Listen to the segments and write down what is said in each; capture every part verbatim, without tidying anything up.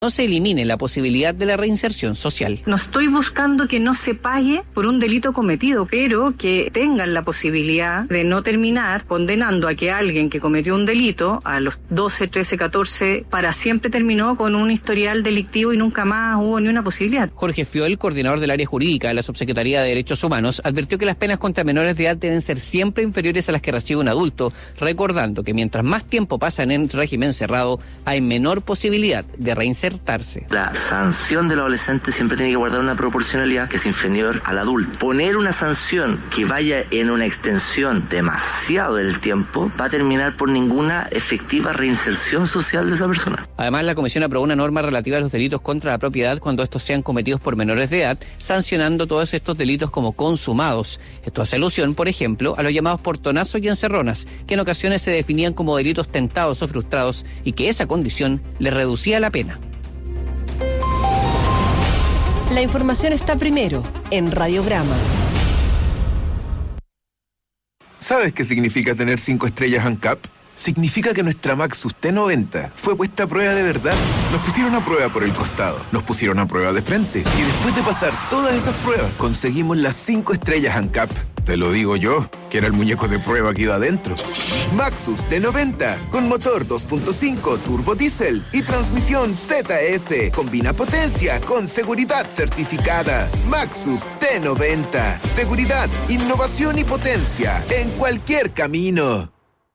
no se elimine la posibilidad de la reinserción social. No estoy buscando que no se pague por un delito cometido, pero que tengan la posibilidad de no terminar condenando a que alguien que cometió un delito a los doce, trece, catorce, para siempre terminó con un historial delictivo y nunca más hubo ni una posibilidad. Jorge Fiol, coordinador del área jurídica de la Subsecretaría de Derechos Humanos, advirtió que las penas contra menores de edad deben ser siempre inferiores a las que recibe un adulto, recordando que mientras más tiempo pasan en régimen cerrado, hay menor posibilidad de reinsertarse. La sanción del adolescente siempre tiene que guardar una proporcionalidad que es inferior al adulto. Poner una sanción que vaya en una extensión demasiado del tiempo va a terminar por ninguna efectiva reinserción social de esa persona. Además, la Comisión aprobó una norma relativa a los delitos contra la propiedad cuando estos sean cometidos por menores de edad, sancionando todos estos delitos como consumados. Esto hace alusión, por ejemplo, a los llamados portonazos y encerronas, que en ocasiones se definían como delitos tentados o frustrados y que esa condición les reducía la pena. La información está primero en Radiograma. ¿Sabes qué significa tener cinco estrellas ANCAP? Significa que nuestra Maxus T noventa fue puesta a prueba de verdad. Nos pusieron a prueba por el costado, nos pusieron a prueba de frente y después de pasar todas esas pruebas conseguimos las cinco estrellas ANCAP. Te lo digo yo, que era el muñeco de prueba que iba adentro. Maxus T noventa, con motor dos punto cinco turbo diésel y transmisión Z F. Combina potencia con seguridad certificada. Maxus T noventa. Seguridad, innovación y potencia en cualquier camino.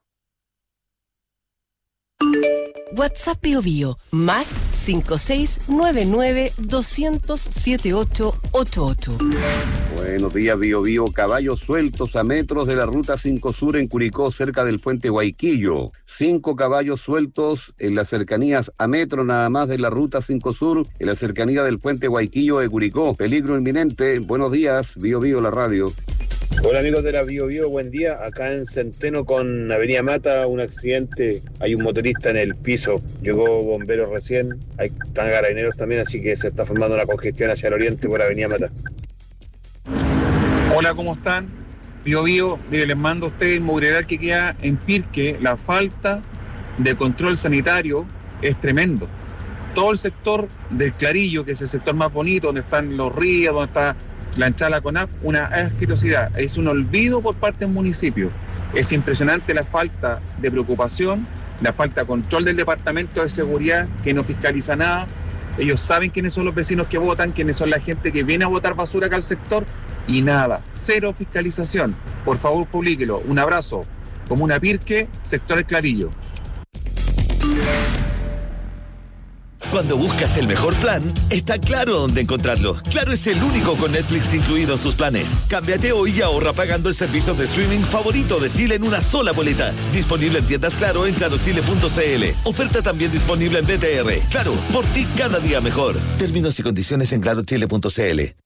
WhatsApp Bio Bio, más cinco seis nueve nueve dos cero cero siete ocho ocho ocho. Buenos días, Bio Bio. Caballos sueltos a metros de la Ruta cinco Sur en Curicó, cerca del puente Guayquillo. Cinco caballos sueltos en las cercanías a metro nada más de la Ruta cinco Sur, en la cercanía del puente Guayquillo de Curicó. Peligro inminente. Buenos días, Bio Bio, la radio. Hola amigos de la Bio Bio, buen día. Acá en Centeno con Avenida Mata, un accidente, hay un motorista en el piso, llegó bomberos recién, hay, están carabineros también, así que se está formando una congestión hacia el oriente por Avenida Mata. Hola, ¿cómo están? Bio Bio, mire, les mando a ustedes inmobiliario que queda en Pirque. La falta de control sanitario es tremendo. Todo el sector del Clarillo, que es el sector más bonito, donde están los ríos, donde está la entrada a la CONAF, una asquerosidad, es un olvido por parte del municipio. Es impresionante la falta de preocupación, la falta de control del Departamento de Seguridad, que no fiscaliza nada. Ellos saben quiénes son los vecinos que votan, quiénes son la gente que viene a botar basura acá al sector, y nada, cero fiscalización. Por favor, publíquelo. Un abrazo. Comuna Pirque, sector El Clarillo. Cuando buscas el mejor plan, está Claro dónde encontrarlo. Claro es el único con Netflix incluido en sus planes. Cámbiate hoy y ahorra pagando el servicio de streaming favorito de Chile en una sola boleta. Disponible en tiendas Claro en claro chile punto c l. Oferta también disponible en B T R. Claro, por ti cada día mejor. Términos y condiciones en claro chile punto c l.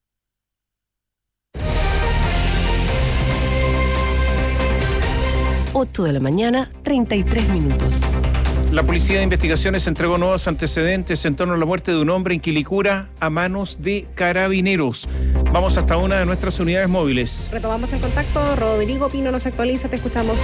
ocho de la mañana, treinta y tres minutos. La Policía de Investigaciones entregó nuevos antecedentes en torno a la muerte de un hombre en Quilicura a manos de carabineros. Vamos hasta una de nuestras unidades móviles. Retomamos el contacto. Rodrigo Pino nos actualiza. Te escuchamos.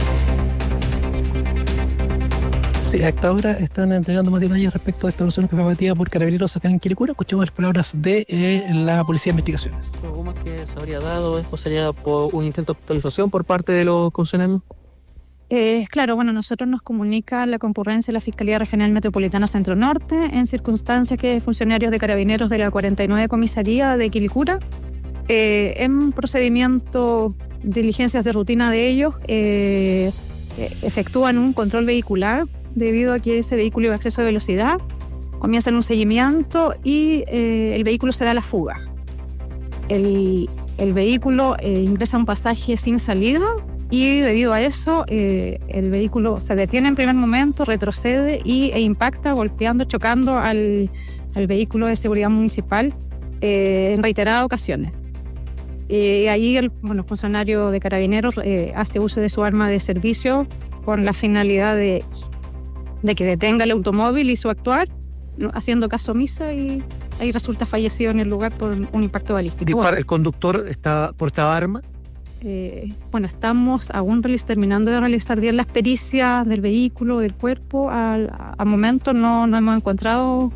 Sí, hasta ahora están entregando más detalles respecto a esta persona que fue abatida por carabineros acá en Quilicura. Escuchemos las palabras de eh, la Policía de Investigaciones. ¿Cómo es que se habría dado esto? ¿Sería por un intento de actualización por parte de los funcionarios? Eh, claro, bueno, nosotros nos comunica la concurrencia de la Fiscalía Regional Metropolitana Centro Norte en circunstancias que funcionarios de carabineros de la cuarenta y nueve Comisaría de Quilicura, eh, en procedimiento, diligencias de rutina de ellos, eh, efectúan un control vehicular debido a que ese vehículo iba a exceso de velocidad, comienzan un seguimiento y eh, el vehículo se da a la fuga. El, el vehículo eh, ingresa a un pasaje sin salida, y debido a eso eh, el vehículo se detiene en primer momento, retrocede y, e impacta golpeando, chocando al, al vehículo de seguridad municipal eh, en reiteradas ocasiones. Y ahí el bueno, funcionario de carabineros eh, hace uso de su arma de servicio con la finalidad de, de que detenga el automóvil y su actuar, ¿no? Haciendo caso omiso, y ahí resulta fallecido en el lugar por un impacto balístico. Dispara, ¿el conductor está portaba arma? eh, bueno, estamos aún terminando de realizar bien las pericias del vehículo, del cuerpo. Al, al momento no, no hemos encontrado